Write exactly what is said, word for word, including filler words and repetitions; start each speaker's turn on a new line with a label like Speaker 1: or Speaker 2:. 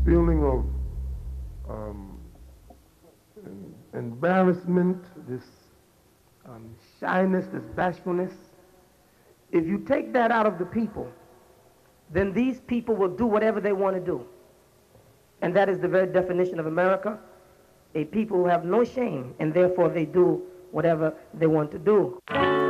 Speaker 1: feeling of um, embarrassment, this um, shyness, this bashfulness, if you take that out of the people, then these people will do whatever they want to do. And that is the very definition of America, a people who have no shame, and therefore they do whatever they want to do.